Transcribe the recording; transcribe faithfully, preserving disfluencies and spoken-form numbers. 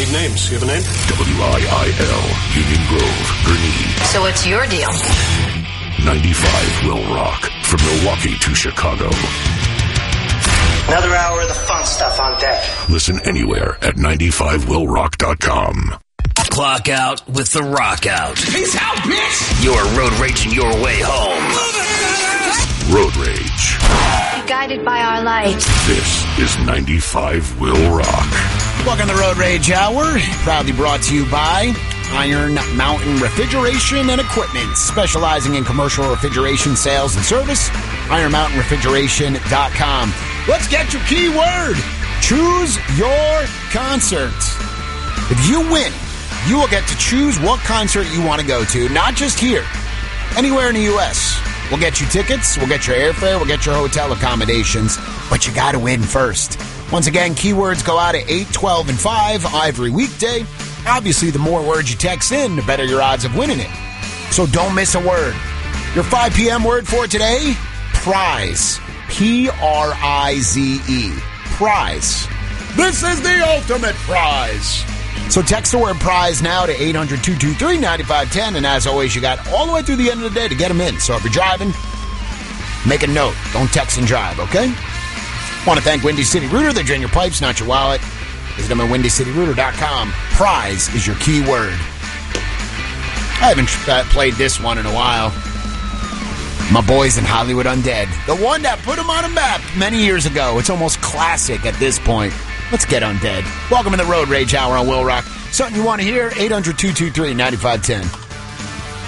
big names. You have a name? W I I L, Union Grove, Gurnee. So what's your deal? ninety-five will rock. From Milwaukee to Chicago. Another hour of the fun stuff on deck. Listen anywhere at ninety-five will rock dot com. Clock out with the rock out. Peace out, bitch! You're road raging your way home. Road Rage. Guided by our light. This is ninety-five will rock. Welcome to the Road Rage Hour. Proudly brought to you by Iron Mountain Refrigeration and Equipment, specializing in commercial refrigeration sales and service. iron mountain refrigeration dot com. Let's get your keyword. Choose your concert. If you win, you will get to choose what concert you want to go to, not just here, anywhere in the U S We'll get you tickets, we'll get your airfare, we'll get your hotel accommodations, but you got to win first. Once again, keywords go out at eight, twelve, and five every weekday. Obviously, the more words you text in, the better your odds of winning it. So don't miss a word. Your five p.m. word for today, prize. P R I Z E. Prize. This is the ultimate prize. So text the word prize now to eight hundred, two two three, nine five one zero. And as always, you got all the way through the end of the day to get them in. So if you're driving, make a note. Don't text and drive, okay? Want to thank Windy City Router. They drain your pipes, not your wallet. Visit them at windy city router dot com. Prize is your key word. I haven't uh, played this one in a while. My boys in Hollywood Undead. The one that put them on a map many years ago. It's almost classic at this point. Let's get Undead. Welcome to the Road Rage Hour on Will Rock. Something you want to hear? eight hundred, two two three, nine five one zero.